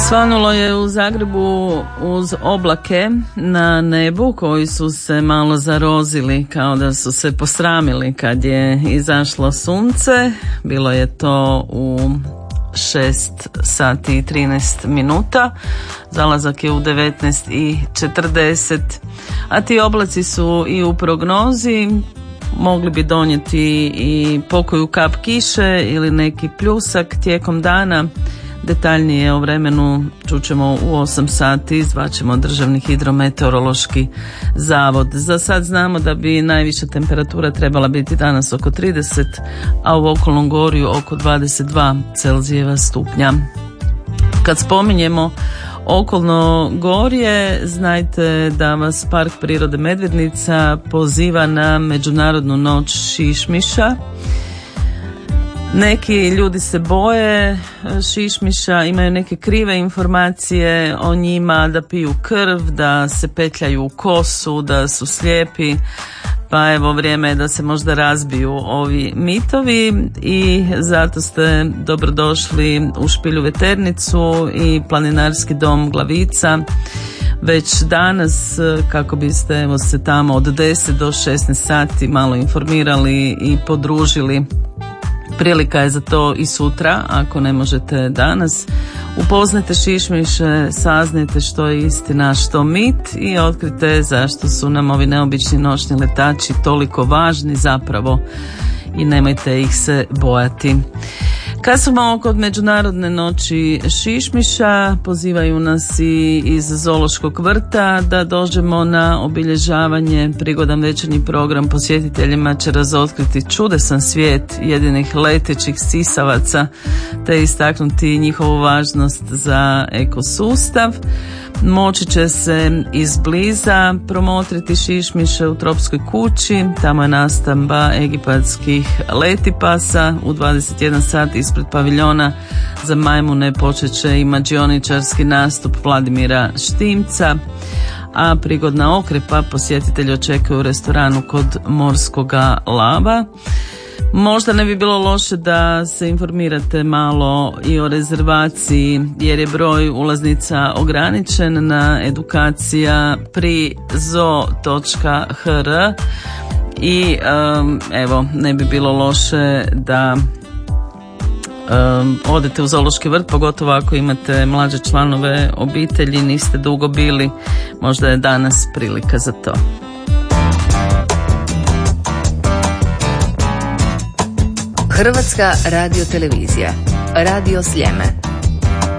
Svanulo je u Zagrebu uz oblake na nebu koji su se malo zarozili, kao da su se posramili kad je izašlo sunce. Bilo je to u 6 sati i 13 minuta. Zalazak je u 19:40. A ti oblaci su i u prognozi. Mogli bi donijeti i pokoju kap kiše ili neki pljusak tijekom dana. Detaljnije o vremenu čućemo u 8 sati, zvaćemo Državni hidrometeorološki zavod. Za sad znamo da bi najviša temperatura trebala biti danas oko 30, a u okolnom gorju oko 22 Celzijeva stupnja. Kad spominjemo okolno gorje, znajte da vas Park prirode Medvednica poziva na Međunarodnu noć šišmiša. Neki ljudi se boje šišmiša, imaju neke krive informacije o njima, da piju krv, da se petljaju u kosu, da su slijepi. Pa evo, vrijeme je da se možda razbiju ovi mitovi i zato ste dobrodošli u Špilju Veternicu i Planinarski dom Glavica već danas, kako biste evo se tamo od 10 do 16 sati malo informirali i podružili. Prilika je za to i sutra, ako ne možete danas. Upoznajte šišmiše, saznajte što je istina, što mit i otkrite zašto su nam ovi neobični noćni letači toliko važni zapravo i nemojte ih se bojati. Kad smo kod Međunarodne noći šišmiša, pozivaju nas i iz Zoološkog vrta da dođemo na obilježavanje. Prigodan večernji program posjetiteljima će razotkriti čudesan svijet jedinih letećih sisavaca te istaknuti njihovu važnost za ekosustav. Moći će se izbliza promotriti šišmiše u Tropskoj kući, tamo je nastamba egipatskih letipasa. U 21 sat ispred paviljona za majmune počet će i mađioničarski nastup Vladimira Štimca, a prigodna okrepa posjetitelji očekuju u restoranu kod Morskoga lava. Možda ne bi bilo loše da se informirate malo i o rezervaciji, jer je broj ulaznica ograničen na edukacija prizo.hr i evo, ne bi bilo loše da odete u Zoološki vrt, pogotovo ako imate mlađe članove obitelji, niste dugo bili, možda je danas prilika za to. Hrvatska radiotelevizija, Radio Sljeme.